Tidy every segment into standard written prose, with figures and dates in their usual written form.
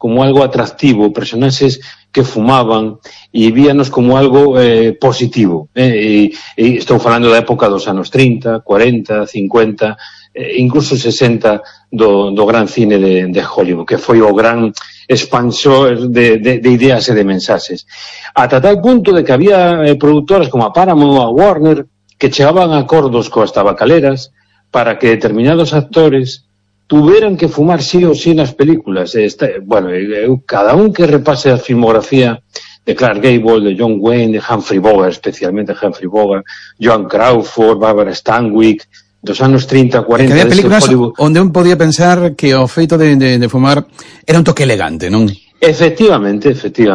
como algo atractivo, personaxes que fumaban, e víanos como algo positivo. E estou falando da época dos anos 30, 40, 50, incluso 60 do gran cine de Hollywood, que foi o gran expansor de ideas e de mensaxes. Ata tal punto de que había produtoras como a Paramount ou a Warner que chegaban a acordos coas tabacaleras para que determinados actores tuveran que fumar sí ou sí nas películas. Bueno, cada un que repase a filmografía de Clark Gable, de John Wayne, de Humphrey Bogart, especialmente Humphrey Bogart, Joan Crawford, Barbara Stanwyck, dos anos 30, 40... Que había películas onde un podía pensar que o feito de fumar era un toque elegante, non? Efectivamente,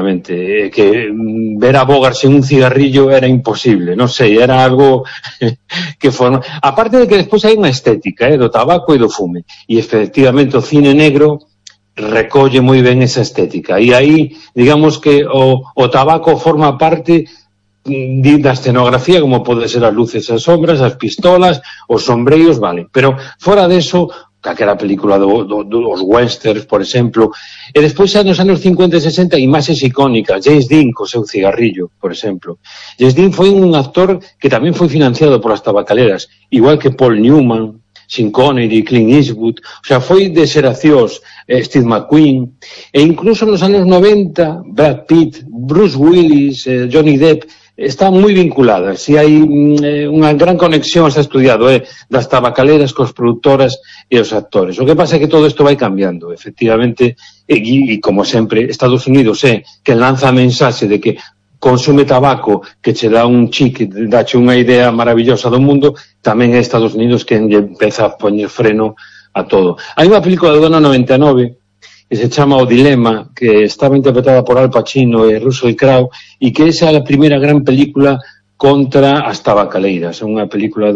que ver a Bogart sin un cigarrillo era imposible, non sei, era algo que forma... Aparte de que despois hai unha estética, do tabaco e do fume, e efectivamente o cine negro recolle moi ben esa estética, e aí, digamos que o tabaco forma parte da escenografía, como pode ser as luces e as sombras, as pistolas, os sombreiros, vale, pero fora deso, calquera película dos westerns, por exemplo, e despois nos anos 50 e 60 imaxes icónicas, James Dean co seu cigarrillo, por exemplo. James Dean foi un actor que tamén foi financiado polas tabacaleras, igual que Paul Newman, Sean Connery, Clint Eastwood, o sea, foi de xeracións, Steve McQueen, e incluso nos anos 90, Brad Pitt, Bruce Willis, Johnny Depp, están moi vinculadas, e hai unha gran conexión, está estudiado, das tabacaleras cos produtoras e os actores. O que pasa é que todo isto vai cambiando, efectivamente, e como sempre, Estados Unidos é que lanza a mensaxe de que consume tabaco, que che dá un chic, dache unha idea maravillosa do mundo, tamén é Estados Unidos que empeza a poñer freno a todo. Hai unha película do ano 99 que se chama O Dilema, que estaba interpretada por Al Pacino e Russell Crowe, e que esa é a primeira gran película contra as tabacaleiras. Unha película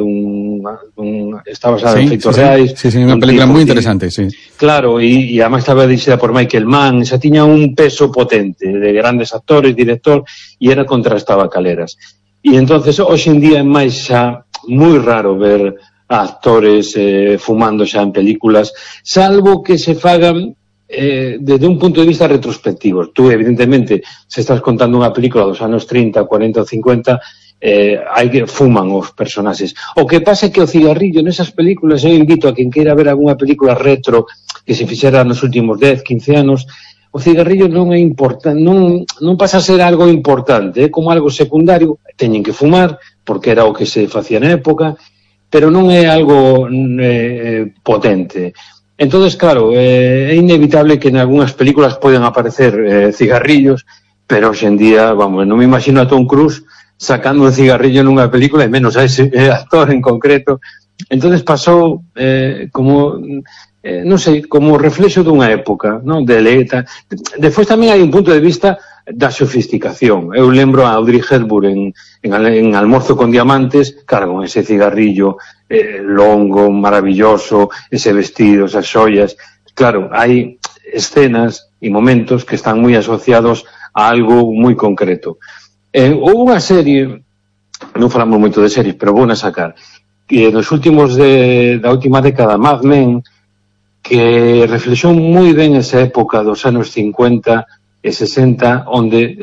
está basada en feitos reais. Sí, unha película moi interesante, sí. Claro, e además estaba dirixida por Michael Mann, xa tiña un peso potente de grandes actores, director, e era contra as tabacaleras. E entonces, hoxe en día é máis xa moi raro ver a actores fumando xa en películas, salvo que se fagan desde un punto de vista retrospectivo. Tú, evidentemente, se estás contando unha película dos anos 30, 40 ou 50, hai que fuman os personaxes. O que pasa é que o cigarrillo nesas películas, eu invito a quen queira ver algunha película retro que se fixera nos últimos 10, 15 anos, o cigarrillo non é importante, non pasa a ser algo importante, é como algo secundario, teñen que fumar, porque era o que se facía na época, pero non é algo potente. Entonces, claro, é inevitable que en algunhas películas poden aparecer cigarrillos, pero hoxe en día, vamos, non me imagino a Tom Cruise sacando un cigarrillo nunha película, e menos a ese actor en concreto. Entonces pasou como, non sei, como reflexo dunha época, non? De leeta. Despois tamén hai un punto de vista da sofisticación. Eu lembro a Audrey Hepburn en Almorzo con Diamantes, claro, con ese cigarrillo longo, maravilloso, ese vestido, esas xoias. Claro, hai escenas e momentos que están moi asociados a algo moi concreto. Houve unha serie, non falamos moito de series, pero vou na sacar, que nos últimos da última década, Mad Men, que reflexou moi ben esa época dos anos 50 e 60, onde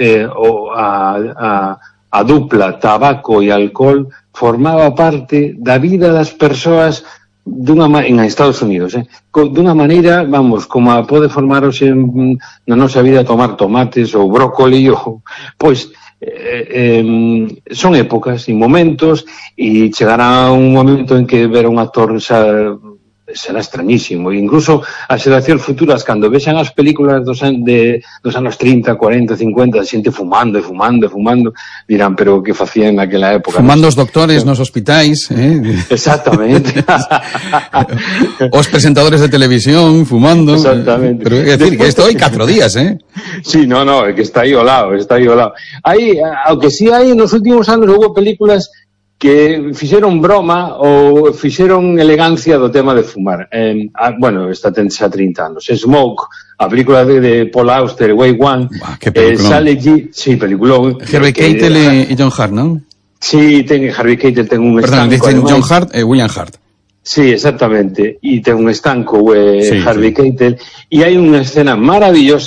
a dupla tabaco e alcohol formaba parte da vida das persoas en Estados Unidos, dunha maneira, vamos, como pode formar hoxe na nosa vida tomar tomates ou brócoli, pois son épocas e momentos, e chegará un momento en que ver un actor será extrañísimo, e incluso as xeracións futuras, cando vexan as películas dos anos 30, 40, 50, xente fumando e fumando e fumando, dirán, pero que facían naquela época? Fumando os doctores nos hospitais, Exactamente. Os presentadores de televisión fumando. Exactamente. Pero é dicir, que isto hai 4 días, Sí, no, é que está aí ao lado, Aí, aunque sí hai, nos últimos anos houve películas que fixeron broma ou fixeron elegancia do tema de fumar. Bueno, esta ten xa 30 anos. Smoke, a película de Paul Auster, Way One, que peliculón. Sale allí, sí, peliculón. Harvey Keitel e John Hart, non? Sí, Harvey Keitel ten un estanco. Perdón, John Hart e William Hart. Sí, exactamente. E ten un estanco, sí, Harvey sí. Keitel. E hai unha escena maravillosa